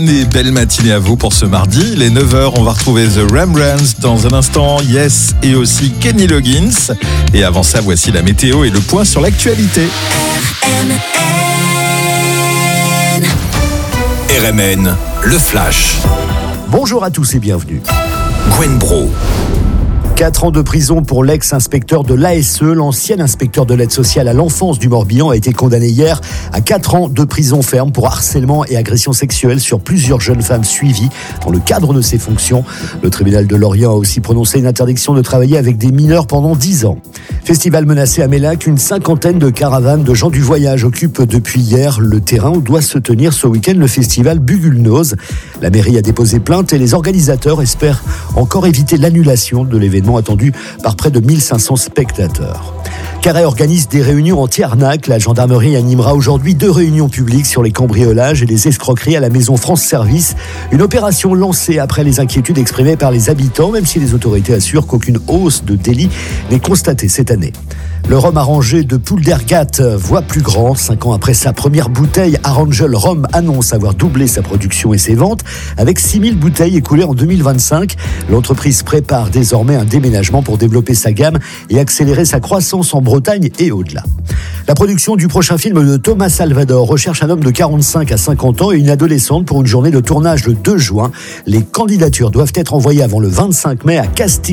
Et belle matinée à vous pour ce mardi. Les 9h, on va retrouver The Rembrandts dans un instant, Yes et aussi Kenny Loggins. Et avant ça, voici la météo et le point sur l'actualité. RMN, le flash. Bonjour à tous et bienvenue. Gwen Bro. 4 ans de prison pour l'ex-inspecteur de l'ASE. L'ancien inspecteur de l'aide sociale à l'enfance du Morbihan a été condamné hier à 4 ans de prison ferme pour harcèlement et agression sexuelle sur plusieurs jeunes femmes suivies dans le cadre de ses fonctions. Le tribunal de Lorient a aussi prononcé une interdiction de travailler avec des mineurs pendant 10 ans. Festival menacé à Mélac, une cinquantaine de caravanes de gens du voyage occupent depuis hier le terrain où doit se tenir ce week-end le festival Bugulnose. La mairie a déposé plainte et les organisateurs espèrent encore éviter l'annulation de l'événement attendu par près de 1500 spectateurs. Carhaix organise des réunions anti-arnaque. La gendarmerie animera aujourd'hui 2 réunions publiques sur les cambriolages et les escroqueries à la maison France Service. Une opération lancée après les inquiétudes exprimées par les habitants, même si les autorités assurent qu'aucune hausse de délits n'est constatée cette année. Le rhum arrangé de Poule d'Ergat voit plus grand. 5 ans après sa première bouteille, Arangel Rhum annonce avoir doublé sa production et ses ventes. Avec 6000 bouteilles écoulées en 2025, l'entreprise prépare désormais un déménagement pour développer sa gamme et accélérer sa croissance en Bretagne et au-delà. La production du prochain film de Thomas Salvador recherche un homme de 45 à 50 ans et une adolescente pour une journée de tournage le 2 juin. Les candidatures doivent être envoyées avant le 25 mai à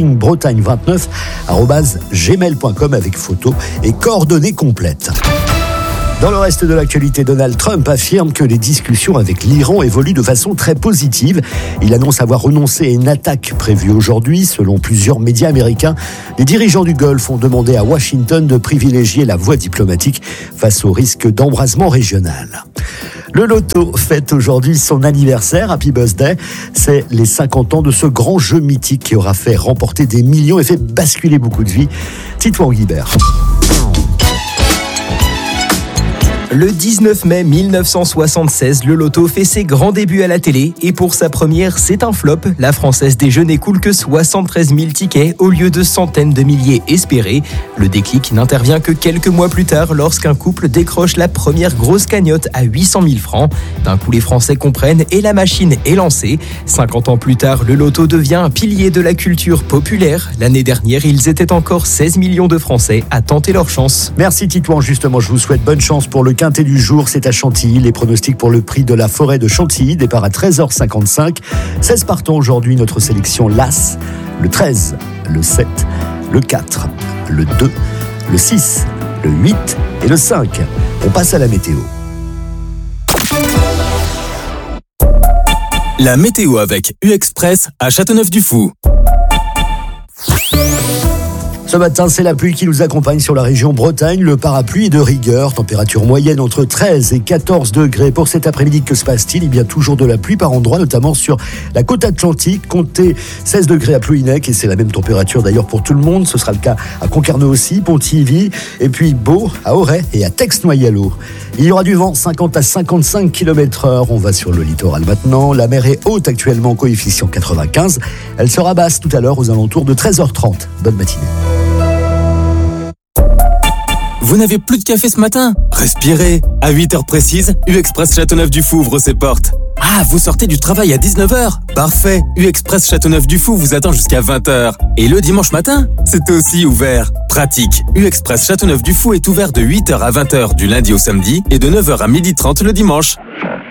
castingbretagne29@gmail.com avec photos et coordonnées complètes. Dans le reste de l'actualité, Donald Trump affirme que les discussions avec l'Iran évoluent de façon très positive. Il annonce avoir renoncé à une attaque prévue aujourd'hui. Selon plusieurs médias américains, les dirigeants du Golfe ont demandé à Washington de privilégier la voie diplomatique face au risque d'embrasement régional. Le loto fête aujourd'hui son anniversaire. Happy birthday. C'est les 50 ans de ce grand jeu mythique qui aura fait remporter des millions et fait basculer beaucoup de vies. Titouan Guibert. Le 19 mai 1976, le loto fait ses grands débuts à la télé et pour sa première, c'est un flop. La Française des Jeux n'écoule que 73 000 tickets au lieu de centaines de milliers espérés. Le déclic n'intervient que quelques mois plus tard lorsqu'un couple décroche la première grosse cagnotte à 800 000 francs. D'un coup, les Français comprennent et la machine est lancée. 50 ans plus tard, le loto devient un pilier de la culture populaire. L'année dernière, ils étaient encore 16 millions de Français à tenter leur chance. Merci Titouan, justement, je vous souhaite bonne chance pour le quintet du jour, c'est à Chantilly. Les pronostics pour le prix de la forêt de Chantilly, départ à 13h55. 16 partants aujourd'hui, notre sélection l'As, le 13, le 7, le 4, le 2, le 6, le 8 et le 5. On passe à la météo. La météo avec U-Express à Châteauneuf-du-Fou. Ce matin, c'est la pluie qui nous accompagne sur la région Bretagne. Le parapluie est de rigueur. Température moyenne entre 13 et 14 degrés. Pour cet après-midi, que se passe-t-il ? Eh bien, toujours de la pluie par endroits, notamment sur la côte atlantique. Comptez 16 degrés à Plouhinec et c'est la même température d'ailleurs pour tout le monde. Ce sera le cas à Concarneau aussi, Pontivy et puis Beau, à Auray et à Tex-Noyalo. Il y aura du vent 50 à 55 km/h. On va sur le littoral maintenant. La mer est haute actuellement, coefficient 95. Elle sera basse tout à l'heure aux alentours de 13h30. Bonne matinée. Vous n'avez plus de café ce matin ? Respirez. À 8h précises, U-Express Châteauneuf-du-Fou ouvre ses portes. Ah, vous sortez du travail à 19h ? Parfait. U-Express Châteauneuf-du-Fou vous attend jusqu'à 20h. Et le dimanche matin, c'est aussi ouvert. Pratique. U-Express Châteauneuf-du-Fou est ouvert de 8h à 20h du lundi au samedi et de 9h à 12h30 le dimanche.